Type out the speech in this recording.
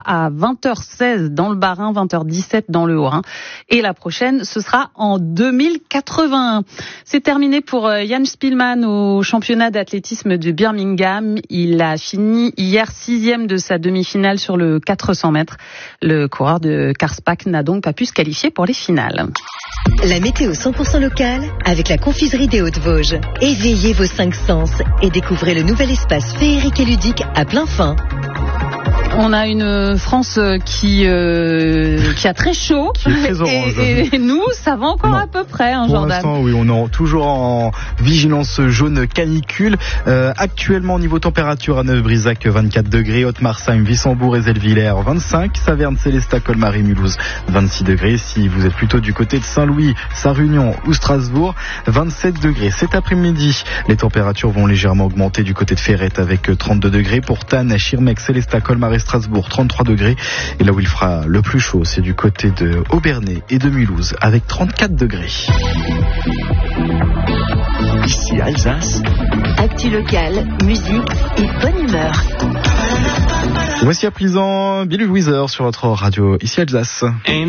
à 20h16 dans le Bas-Rhin, 20h17 dans le Haut-Rhin. Et la prochaine, ce sera en 2081. C'est terminé pour Jan Spielmann au championnat d'athlétisme de Birmingham. Il a fini hier 6e de sa demi-finale sur le 400 mètres. Le coureur de Karlsbad n'a donc pas pu se qualifier pour les finales. La météo 100% locale avec la confiserie des Hautes-Vosges. Éveillez vos 5 sens et découvrez le nouvel espace féerique et ludique à plein fin. On a une France qui a très chaud. Qui est très orange. Et nous, ça va encore à peu près, Pour Jordan. l'instant, oui, on est toujours en vigilance jaune canicule. Actuellement, niveau température à Neuf-Brisac, 24 degrés. Haute-Marsheim, Wissembourg et Zellwiller, 25. Saverne, Célestat, Colmar et Mulhouse, 26 degrés. Si vous êtes plutôt du côté de Saint-Louis, Sarre-Union ou Strasbourg, 27 degrés. Cet après-midi, les températures vont légèrement augmenter du côté de Ferrette avec 32 degrés. Pour Thann, Schirmeck, Célestat, Colmar et Strasbourg, 33 degrés. Et là où il fera le plus chaud, c'est du côté de Obernai et de Mulhouse avec 34 degrés. Ici Alsace. Actu local, musique et bonne humeur. Voici à présent Bill Wither sur votre radio Ici Alsace.